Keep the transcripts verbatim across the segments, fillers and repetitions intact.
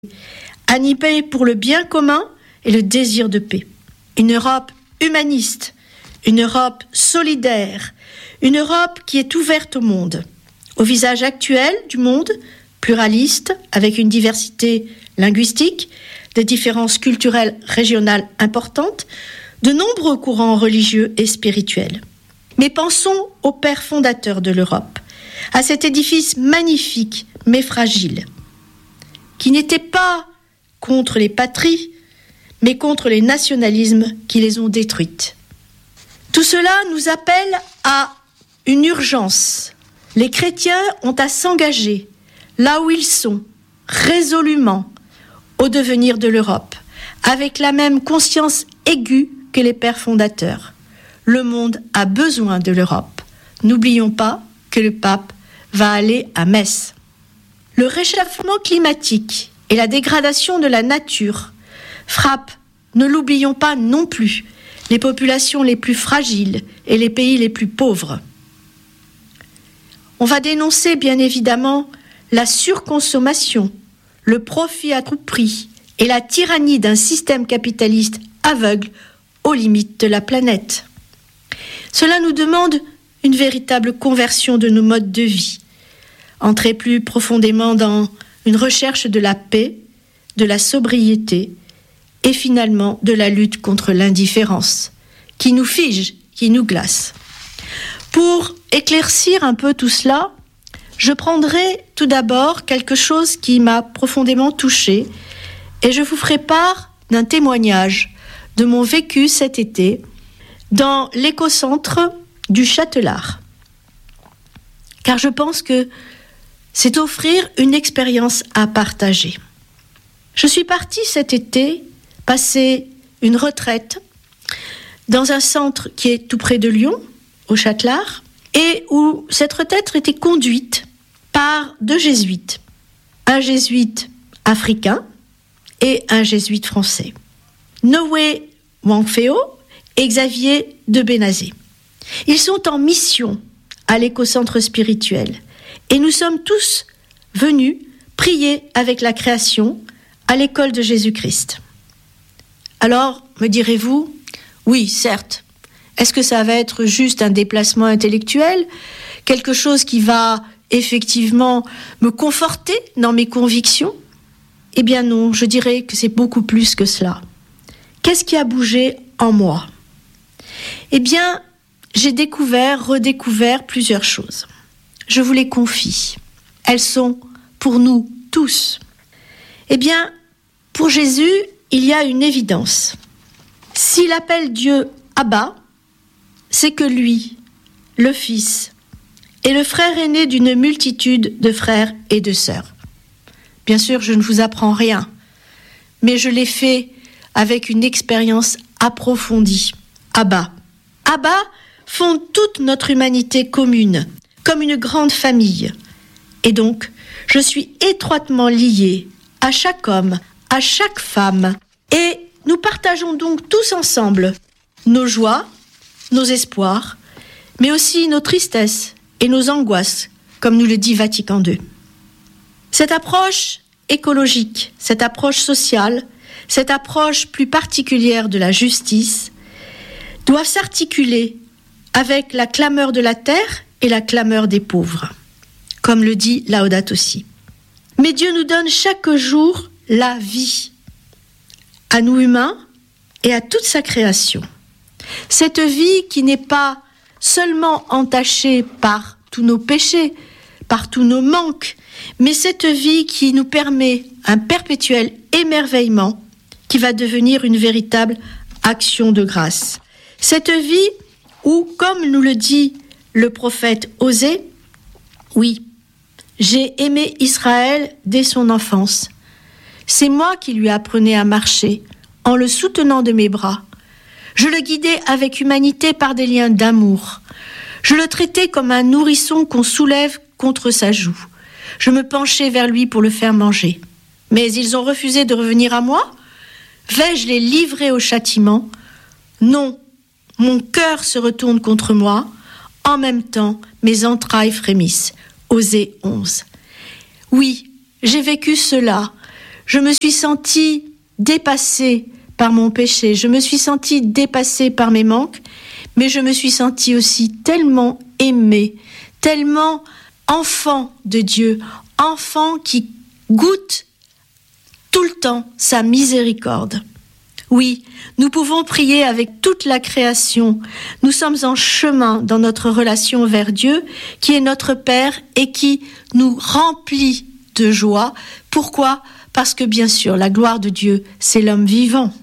animée pour le bien commun et le désir de paix. Une Europe humaniste, une Europe solidaire, une Europe qui est ouverte au monde, au visage actuel du monde, pluraliste, avec une diversité linguistique, des différences culturelles régionales importantes, de nombreux courants religieux et spirituels. Mais pensons aux pères fondateurs de l'Europe, à cet édifice magnifique mais fragile, qui n'était pas contre les patries, mais contre les nationalismes qui les ont détruites. Tout cela nous appelle à une urgence. Les chrétiens ont à s'engager, là où ils sont, résolument, au devenir de l'Europe, avec la même conscience aiguë que les pères fondateurs. Le monde a besoin de l'Europe. N'oublions pas que le pape va aller à Metz. Le réchauffement climatique et la dégradation de la nature frappent, ne l'oublions pas non plus, les populations les plus fragiles et les pays les plus pauvres. On va dénoncer bien évidemment la surconsommation, le profit à tout prix et la tyrannie d'un système capitaliste aveugle aux limites de la planète. Cela nous demande une véritable conversion de nos modes de vie, entrer plus profondément dans une recherche de la paix, de la sobriété et finalement de la lutte contre l'indifférence, qui nous fige, qui nous glace. Pour éclaircir un peu tout cela, je prendrai tout d'abord quelque chose qui m'a profondément touchée et je vous ferai part d'un témoignage de mon vécu cet été dans l'écocentre du Châtelard. Car je pense que c'est offrir une expérience à partager. Je suis partie cet été passer une retraite dans un centre qui est tout près de Lyon, au Châtelard, et où cette retraite était conduite par deux jésuites, un jésuite africain et un jésuite français, Noé Wangfeo et Xavier de Benazé. Ils sont en mission à l'écocentre spirituel et nous sommes tous venus prier avec la création à l'école de Jésus-Christ. Alors, me direz-vous, oui, certes, est-ce que ça va être juste un déplacement intellectuel, quelque chose qui va effectivement me conforter dans mes convictions ? Eh bien non, je dirais que c'est beaucoup plus que cela. Qu'est-ce qui a bougé en moi ? Eh bien, j'ai découvert, redécouvert plusieurs choses. Je vous les confie. Elles sont pour nous tous. Eh bien, pour Jésus, il y a une évidence. S'il appelle Dieu Abba, c'est que lui, le Fils, est le frère aîné d'une multitude de frères et de sœurs. Bien sûr, je ne vous apprends rien, mais je l'ai fait avec une expérience approfondie. Abba. Abba fonde toute notre humanité commune, comme une grande famille. Et donc, je suis étroitement liée à chaque homme, à chaque femme. Et nous partageons donc tous ensemble nos joies, nos espoirs, mais aussi nos tristesses et nos angoisses, comme nous le dit Vatican deux. Cette approche écologique, cette approche sociale, cette approche plus particulière de la justice, doivent s'articuler avec la clameur de la terre et la clameur des pauvres, comme le dit Laudato Si. Mais Dieu nous donne chaque jour la vie, à nous humains et à toute sa création. Cette vie qui n'est pas seulement entachée par tous nos péchés, par tous nos manques, mais cette vie qui nous permet un perpétuel émerveillement qui va devenir une véritable action de grâce. Cette vie où, comme nous le dit le prophète Osée, oui, j'ai aimé Israël dès son enfance. C'est moi qui lui apprenais à marcher en le soutenant de mes bras. Je le guidais avec humanité par des liens d'amour. Je le traitais comme un nourrisson qu'on soulève contre sa joue. Je me penchais vers lui pour le faire manger. Mais ils ont refusé de revenir à moi ? Vais-je les livrer au châtiment ? Non, mon cœur se retourne contre moi. En même temps, mes entrailles frémissent. Osée onze. Oui, j'ai vécu cela. je me suis sentie dépassée par mon péché, je me suis sentie dépassée par mes manques, mais je me suis sentie aussi tellement aimée, tellement enfant de Dieu, enfant qui goûte tout le temps sa miséricorde. Oui, nous pouvons prier avec toute la création. Nous sommes en chemin dans notre relation vers Dieu, qui est notre Père et qui nous remplit de joie. Pourquoi ? Parce que bien sûr, la gloire de Dieu, c'est l'homme vivant.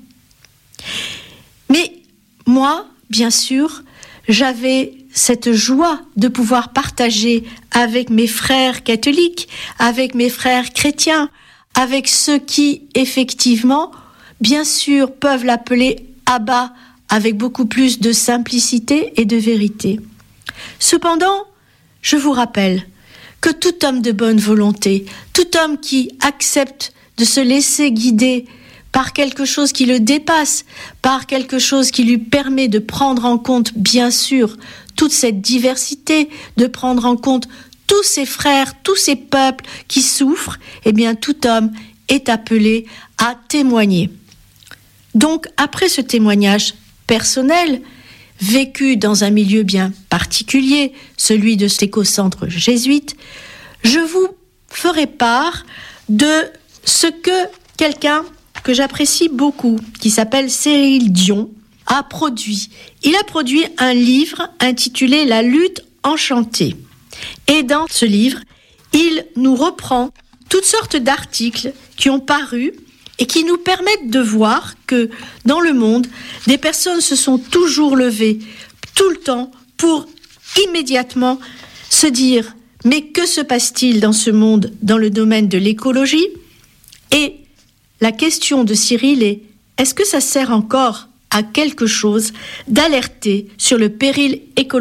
Mais moi, bien sûr, j'avais cette joie de pouvoir partager avec mes frères catholiques, avec mes frères chrétiens, avec ceux qui, effectivement, bien sûr, peuvent l'appeler Abba avec beaucoup plus de simplicité et de vérité. Cependant, je vous rappelle que tout homme de bonne volonté, tout homme qui accepte de se laisser guider par quelque chose qui le dépasse, par quelque chose qui lui permet de prendre en compte, bien sûr, toute cette diversité, de prendre en compte tous ces frères, tous ces peuples qui souffrent, eh bien, tout homme est appelé à témoigner. Donc, après ce témoignage personnel, vécu dans un milieu bien particulier, celui de cet écocentre jésuite, je vous ferai part de ce que quelqu'un que j'apprécie beaucoup, qui s'appelle Cyril Dion, a produit. Il a produit un livre intitulé « La lutte enchantée ». Et dans ce livre, il nous reprend toutes sortes d'articles qui ont paru et qui nous permettent de voir que dans le monde, des personnes se sont toujours levées, tout le temps, pour immédiatement se dire « Mais que se passe-t-il dans ce monde, dans le domaine de l'écologie ?» Et la question de Cyril est « Est-ce que ça sert encore à quelque chose d'alerter sur le péril écologique ?»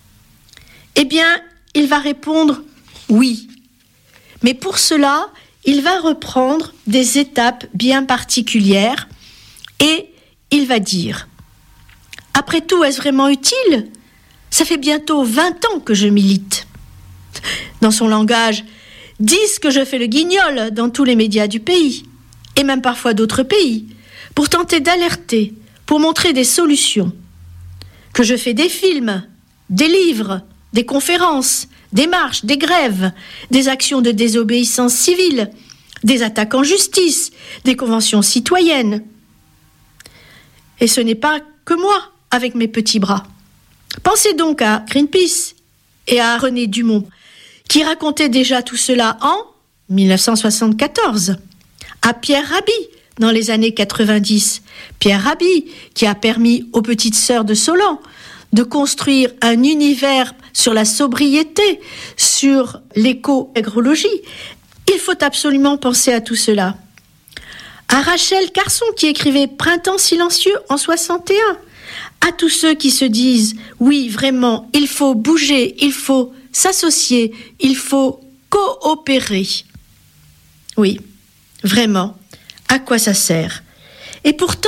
Eh bien, il va répondre « Oui ». Mais pour cela, il va reprendre des étapes bien particulières et il va dire « Après tout, est-ce vraiment utile ? Ça fait bientôt vingt ans que je milite. » Dans son langage, disent que je fais le guignol dans tous les médias du pays, et même parfois d'autres pays, pour tenter d'alerter, pour montrer des solutions. Que je fais des films, des livres, des conférences, des marches, des grèves, des actions de désobéissance civile, des attaques en justice, des conventions citoyennes. Et ce n'est pas que moi, avec mes petits bras. Pensez donc à Greenpeace et à René Dumont, qui racontait déjà tout cela en dix-neuf cent soixante-quatorze, à Pierre Rabhi dans les années quatre-vingt-dix. Pierre Rabhi, qui a permis aux petites sœurs de Solan de construire un univers sur la sobriété, sur l'éco-agrologie. Il faut absolument penser à tout cela. À Rachel Carson, qui écrivait « Printemps silencieux » en soixante et un. À tous ceux qui se disent « Oui, vraiment, il faut bouger, il faut s'associer, il faut coopérer. » Oui, vraiment, à quoi ça sert ? Et pourtant,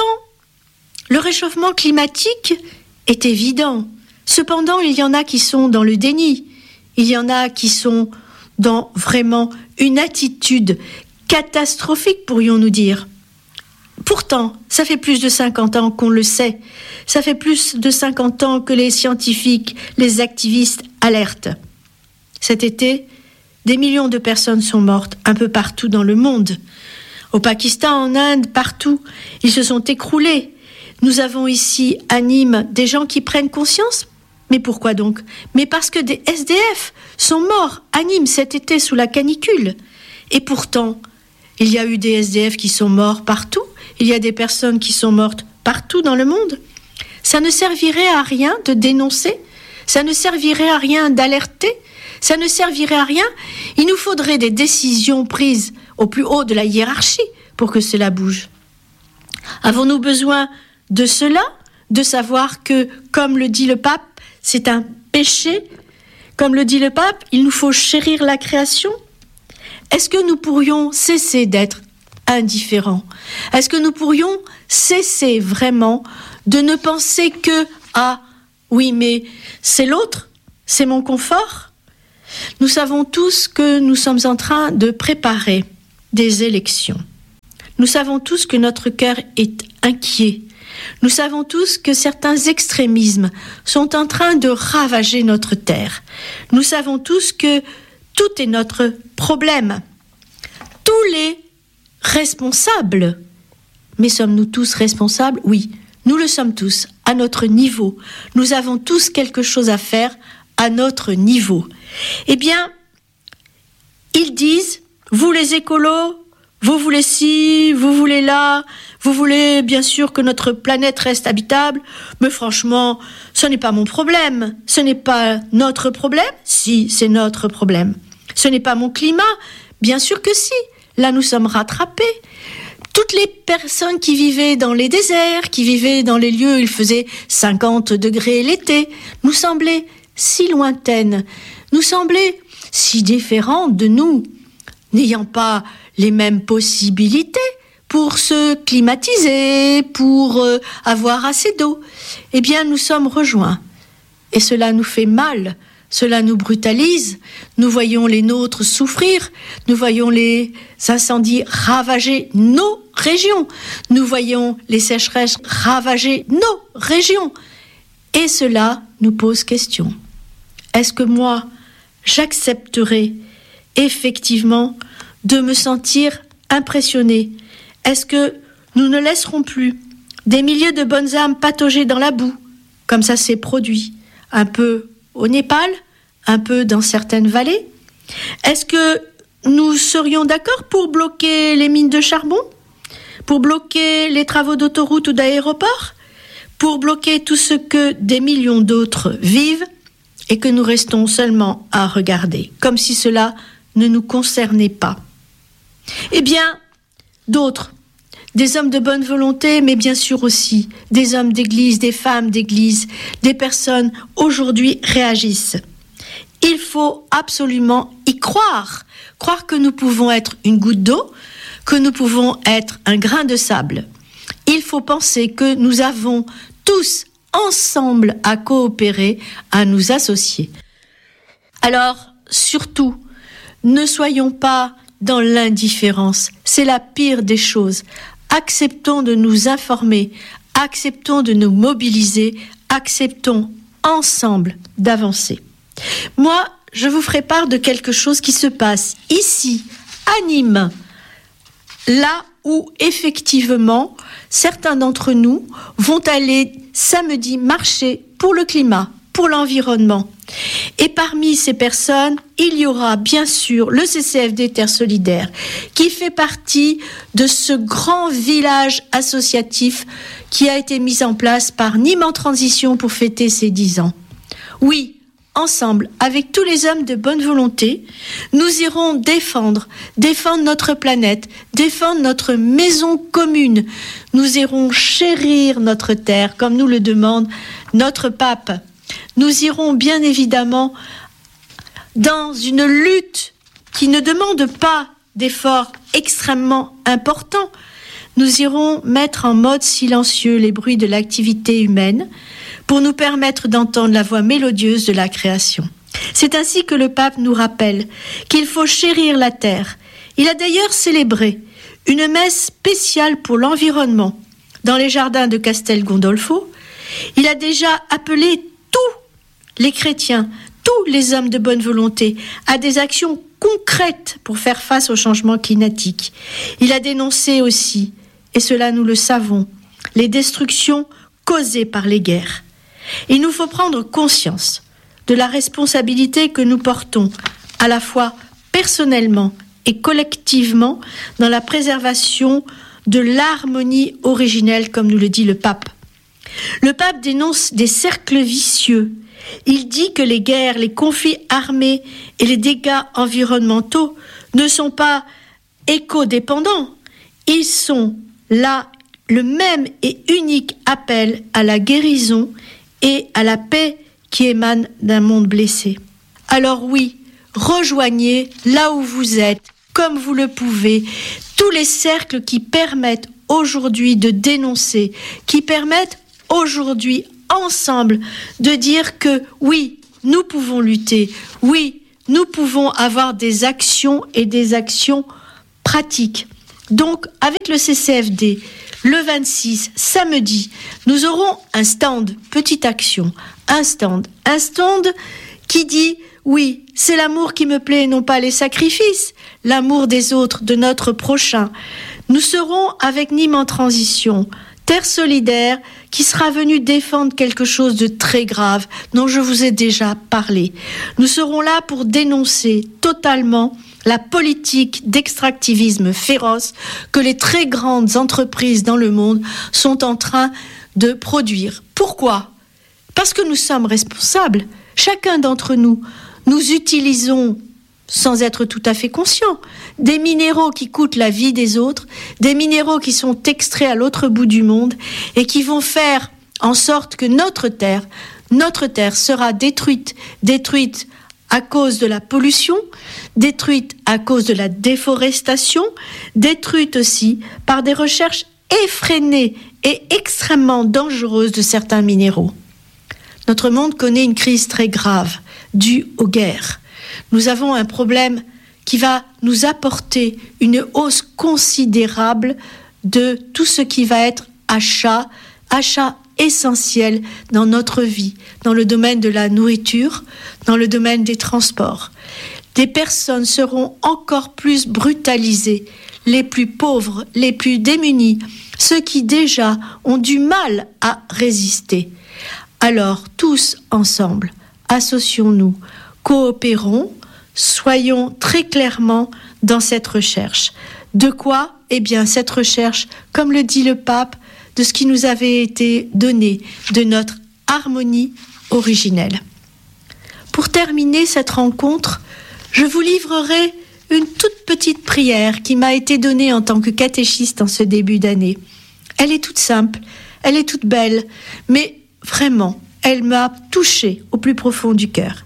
le réchauffement climatique est évident. Cependant, il y en a qui sont dans le déni. Il y en a qui sont dans vraiment une attitude catastrophique, pourrions-nous dire. Pourtant, ça fait plus de cinquante ans qu'on le sait. Ça fait plus de cinquante ans que les scientifiques, les activistes alertent. Cet été, des millions de personnes sont mortes un peu partout dans le monde. Au Pakistan, en Inde, partout, ils se sont écroulés. Nous avons ici à Nîmes des gens qui prennent conscience. Mais pourquoi donc ? Mais parce que des S D F sont morts à Nîmes cet été sous la canicule. Et pourtant, il y a eu des S D F qui sont morts partout. Il y a des personnes qui sont mortes partout dans le monde. Ça ne servirait à rien de dénoncer. Ça ne servirait à rien d'alerter. Ça ne servirait à rien. Il nous faudrait des décisions prises au plus haut de la hiérarchie pour que cela bouge. Avons-nous besoin de cela ? De savoir que, comme le dit le pape, c'est un péché. Comme le dit le pape, il nous faut chérir la création. Est-ce que nous pourrions cesser d'être indifférents ? Est-ce que nous pourrions cesser vraiment de ne penser que « Ah, oui, mais c'est l'autre, c'est mon confort ». Nous savons tous que nous sommes en train de préparer des élections. Nous savons tous que notre cœur est inquiet. Nous savons tous que certains extrémismes sont en train de ravager notre terre. Nous savons tous que tout est notre problème. Tous les responsables, mais sommes-nous tous responsables ? Oui, nous le sommes tous, à notre niveau. Nous avons tous quelque chose à faire à notre niveau. Eh bien, ils disent, vous les écolos, vous voulez ci, vous voulez là, vous voulez bien sûr que notre planète reste habitable, mais franchement, ce n'est pas mon problème, ce n'est pas notre problème, si, c'est notre problème. Ce n'est pas mon climat, bien sûr que si, là nous sommes rattrapés. Toutes les personnes qui vivaient dans les déserts, qui vivaient dans les lieux où il faisait cinquante degrés l'été, nous semblaient si lointaines, nous semblaient si différentes de nous, n'ayant pas les mêmes possibilités pour se climatiser, pour euh, avoir assez d'eau. Eh bien, nous sommes rejoints. Et cela nous fait mal, cela nous brutalise. Nous voyons les nôtres souffrir, nous voyons les incendies ravager nos régions, nous voyons les sécheresses ravager nos régions. Et cela nous pose question. Est-ce que moi, j'accepterai effectivement de me sentir impressionné? Est-ce que nous ne laisserons plus des milliers de bonnes âmes patauger dans la boue, comme ça s'est produit, un peu au Népal, un peu dans certaines vallées? Est-ce que nous serions d'accord pour bloquer les mines de charbon, pour bloquer les travaux d'autoroute ou d'aéroport, pour bloquer tout ce que des millions d'autres vivent et que nous restons seulement à regarder, comme si cela ne nous concernait pas? Eh bien, d'autres, des hommes de bonne volonté, mais bien sûr aussi des hommes d'église, des femmes d'église, des personnes aujourd'hui réagissent. Il faut absolument y croire, croire que nous pouvons être une goutte d'eau, que nous pouvons être un grain de sable. Il faut penser que nous avons tous ensemble à coopérer, à nous associer. Alors, surtout, ne soyons pas dans l'indifférence, c'est la pire des choses. Acceptons de nous informer, acceptons de nous mobiliser, acceptons ensemble d'avancer. Moi, je vous ferai part de quelque chose qui se passe ici, à Nîmes, là où effectivement certains d'entre nous vont aller samedi marcher pour le climat, pour l'environnement. Et parmi ces personnes, il y aura bien sûr le C C F D Terre Solidaire, qui fait partie de ce grand village associatif qui a été mis en place par Nîmes en Transition pour fêter ses dix ans. Oui, ensemble, avec tous les hommes de bonne volonté, nous irons défendre, défendre notre planète, défendre notre maison commune. Nous irons chérir notre terre, comme nous le demande notre pape. Nous irons bien évidemment dans une lutte qui ne demande pas d'efforts extrêmement importants. Nous irons mettre en mode silencieux les bruits de l'activité humaine pour nous permettre d'entendre la voix mélodieuse de la création. C'est ainsi que le pape nous rappelle qu'il faut chérir la terre. Il a d'ailleurs célébré une messe spéciale pour l'environnement dans les jardins de Castel Gondolfo. Il a déjà appelé tous les chrétiens, tous les hommes de bonne volonté à des actions concrètes pour faire face au changement climatique. Il a dénoncé aussi, et cela nous le savons, les destructions causées par les guerres. Il nous faut prendre conscience de la responsabilité que nous portons à la fois personnellement et collectivement dans la préservation de l'harmonie originelle, comme nous le dit le pape. Le pape dénonce des cercles vicieux. Il dit que les guerres, les conflits armés et les dégâts environnementaux ne sont pas éco-dépendants. Ils sont là le même et unique appel à la guérison et à la paix qui émane d'un monde blessé. Alors oui, rejoignez là où vous êtes, comme vous le pouvez, tous les cercles qui permettent aujourd'hui de dénoncer, qui permettent aujourd'hui ensemble de dire que oui, nous pouvons lutter, oui, nous pouvons avoir des actions et des actions pratique. Donc, avec le C C F D, le vingt-six, samedi, nous aurons un stand, petite action, un stand, un stand qui dit, oui, c'est l'amour qui me plaît et non pas les sacrifices, l'amour des autres, de notre prochain. Nous serons avec Nîmes en transition, Terre solidaire, qui sera venue défendre quelque chose de très grave, dont je vous ai déjà parlé. Nous serons là pour dénoncer totalement la politique d'extractivisme féroce que les très grandes entreprises dans le monde sont en train de produire. Pourquoi ? Parce que nous sommes responsables. Chacun d'entre nous, nous utilisons, sans être tout à fait conscients, des minéraux qui coûtent la vie des autres, des minéraux qui sont extraits à l'autre bout du monde et qui vont faire en sorte que notre terre, notre terre sera détruite, détruite à cause de la pollution, détruite à cause de la déforestation, détruite aussi par des recherches effrénées et extrêmement dangereuses de certains minéraux. Notre monde connaît une crise très grave due aux guerres. Nous avons un problème qui va nous apporter une hausse considérable de tout ce qui va être achat, achat essentiel dans notre vie, dans le domaine de la nourriture, dans le domaine des transports. Des personnes seront encore plus brutalisées, les plus pauvres, les plus démunis, ceux qui déjà ont du mal à résister. Alors, tous ensemble, associons-nous, coopérons, soyons très clairement dans cette recherche. De quoi ? Eh bien, cette recherche, comme le dit le pape, de ce qui nous avait été donné, de notre harmonie originelle. Pour terminer cette rencontre, je vous livrerai une toute petite prière qui m'a été donnée en tant que catéchiste en ce début d'année. Elle est toute simple, elle est toute belle, mais vraiment, elle m'a touchée au plus profond du cœur.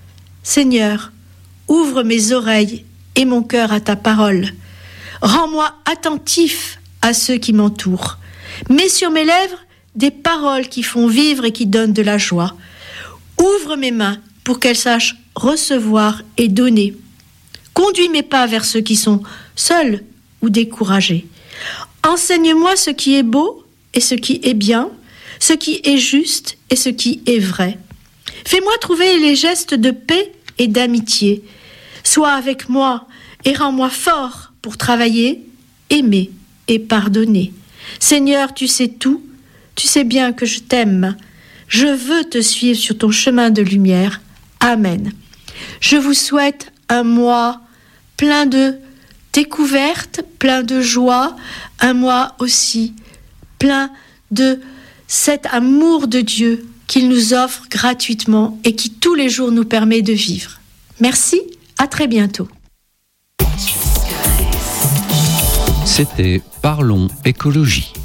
Seigneur, ouvre mes oreilles et mon cœur à ta parole. Rends-moi attentif à ceux qui m'entourent. Mets sur mes lèvres des paroles qui font vivre et qui donnent de la joie. Ouvre mes mains pour qu'elles sachent recevoir et donner. Conduis mes pas vers ceux qui sont seuls ou découragés. Enseigne-moi ce qui est beau et ce qui est bien, ce qui est juste et ce qui est vrai. Fais-moi trouver les gestes de paix et d'amitié. Sois avec moi et rends-moi fort pour travailler, aimer et pardonner. Seigneur, tu sais tout, tu sais bien que je t'aime. Je veux te suivre sur ton chemin de lumière. Amen. Je vous souhaite un mois plein de découvertes, plein de joie, un mois aussi plein de cet amour de Dieu qu'il nous offre gratuitement et qui tous les jours nous permet de vivre. Merci, à très bientôt. C'était Parlons écologie.